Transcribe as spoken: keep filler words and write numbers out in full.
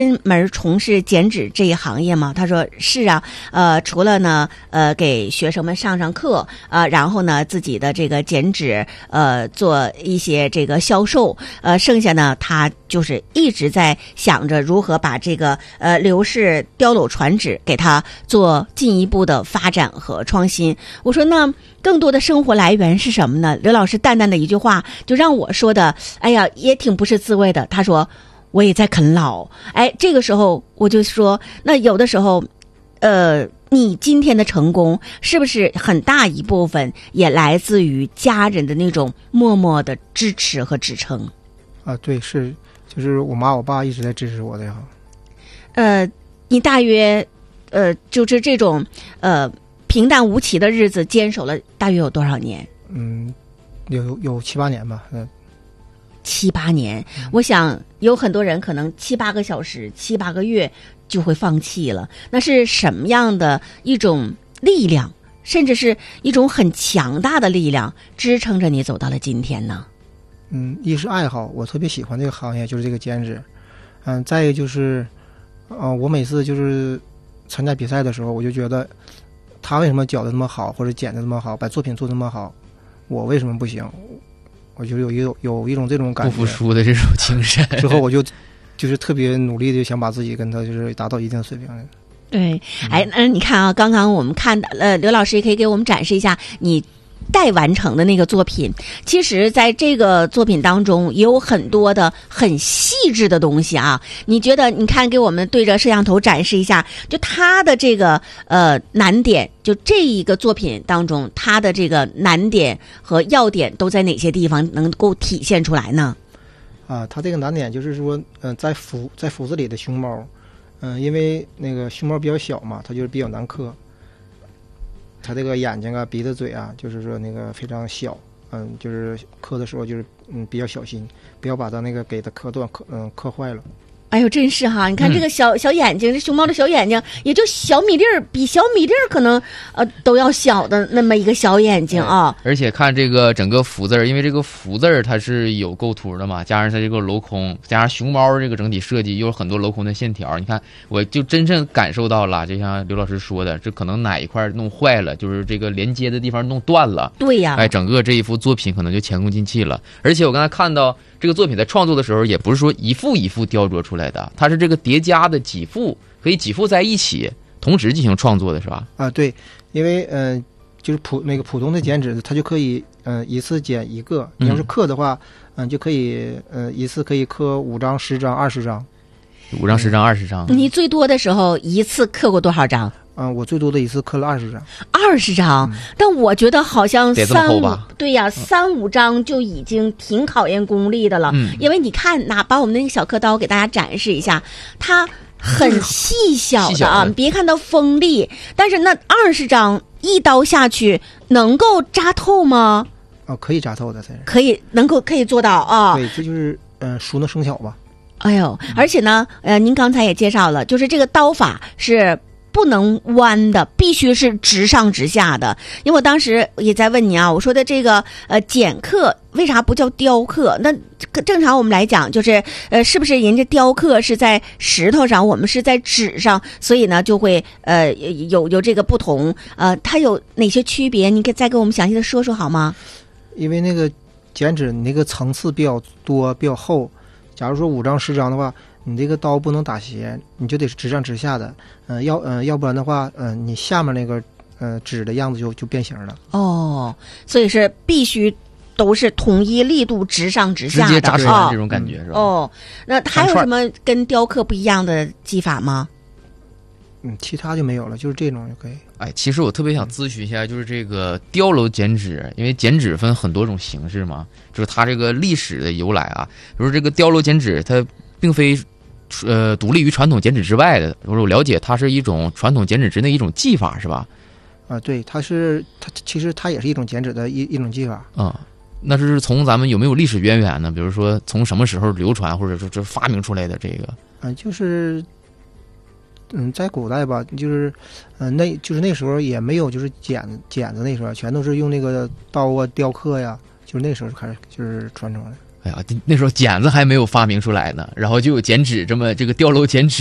门从事剪纸这一行业吗？他说是啊，呃，除了呢，呃，给学生们上上课，呃，然后呢，自己的这个剪纸，呃，做一些这个销售，呃，剩下呢，他就是一直在想着如何把这个呃刘氏雕镂传纸给他做进一步的发展和创新。我说那更多的生活来源是什么呢？刘老师淡淡的一句话就让我说的，哎呀，也挺不是滋味的。他说我也在啃老。哎，这个时候我就说，那有的时候，呃，你今天的成功是不是很大一部分也来自于家人的那种默默的支持和支撑？ 啊，对，是，就是我妈我爸一直在支持我的呀。 呃，你大约，呃，就是这种，呃，平淡无奇的日子坚守了大约有多少年？ 嗯，有有有七八年吧，嗯。 七八年，我想有很多人可能七八个小时、七八个月就会放弃了。那是什么样的一种力量，甚至是一种很强大的力量，支撑着你走到了今天呢？ 嗯，一是爱好，我特别喜欢这个行业，就是这个剪纸。嗯，再一个就是，呃，我每次就是参加比赛的时候，我就觉得他为什么绞的那么好，或者剪的那么好，把作品做得那么好，我为什么不行？我就有一种有一种这种感觉， 不服输的这种精神。 之后我就就是特别努力的想把自己跟他就是达到一定的水平。 对，哎，那你看啊，刚刚我们看到了，刘老师也可以给我们展示一下你待完成的那个作品。其实在这个作品当中也有很多的很细致的东西啊。你觉得你看给我们对着摄像头展示一下，就它的这个呃难点，就这一个作品当中它的这个难点和要点都在哪些地方能够体现出来呢？ 啊，它这个难点就是说，嗯、呃，在斧在斧子里的熊猫，嗯、呃，因为那个熊猫比较小嘛，它就是比较难刻。它这个眼睛啊、鼻子、嘴啊，就是说那个非常小，嗯，就是刻的时候就是嗯比较小心，不要把它那个给它刻断、刻嗯刻坏了。 哎呦，真是哈！你看这个小、嗯、小眼睛，这熊猫的小眼睛，也就小米粒儿，比小米粒儿可能呃都要小的那么一个小眼睛啊。 而且看这个整个福字儿，因为这个福字儿它是有构图的嘛，加上它这个镂空，加上熊猫这个整体设计又有很多镂空的线条，你看我就真正感受到了，就像刘老师说的，这可能哪一块弄坏了，就是这个连接的地方弄断了。 对呀， 哎，整个这一幅作品可能就前功尽弃了。而且我刚才看到这个作品在创作的时候，也不是说一幅一幅雕琢出来的，它是这个叠加的几幅，可以几幅在一起同时进行创作的，是吧？ 啊，对，因为嗯、呃，就是普那个普通的剪纸，它就可以嗯、呃、一次剪一个。你要是刻的话，嗯、呃，就可以呃一次可以刻五张、十张、二十张， 五张、十张、二十张。 你最多的时候一次刻过多少张？ 嗯、呃，我最多的一次刻了二十张。 二十张、嗯，但我觉得好像三五对呀、 嗯， 三五张就已经挺考验功力的了。嗯，因为你看，拿把我们那个小刻刀给大家展示一下，它很细小的啊， 的别看它锋利，但是那二十张一刀下去能够扎透吗？ 哦，可以扎透的， 可以，能够可以做到啊。 对，这就是呃熟能生巧吧。 哎呦，而且呢，呃，您刚才也介绍了，就是这个刀法是不能弯的，必须是直上直下的。因为我当时也在问你啊，我说的这个呃剪刻为啥不叫雕刻？那正常我们来讲就是呃是不是人家雕刻是在石头上，我们是在纸上，所以呢就会呃有有这个不同。呃它有哪些区别？你可以再给我们详细的说说好吗？ 因为那个剪纸你那个层次比较多比较厚，假如说五张十张的话，你这个刀不能打斜，你就得是直上直下的，嗯、呃，要嗯、呃，要不然的话，嗯、呃，你下面那个呃纸的样子就就变形了。 哦，所以是必须都是统一力度，直上直下的， 直接扎穿这种感觉、 哦、 是吧？ 哦，那还有什么跟雕刻不一样的技法吗？ 嗯，其他就没有了，就是这种就可以。 哎，其实我特别想咨询一下，就是这个雕镂剪纸，因为剪纸分很多种形式嘛，就是它这个历史的由来啊。比如这个雕镂剪纸，它并非呃独立于传统剪纸之外的，我了解它是一种传统剪纸之内一种技法，是吧？ 啊，对，它是它其实它也是一种剪纸的一一种技法啊、嗯。那是从咱们有没有历史渊源呢？比如说从什么时候流传，或者说这发明出来的这个？ 嗯，就是。嗯，在古代吧，就是，嗯、呃，那就是那时候也没有就是剪剪子，那时候全都是用那个刀啊雕刻呀，就是那时候开始就是传承的。 哎呀，那时候剪子还没有发明出来呢，然后就有剪纸这么这个碉楼剪纸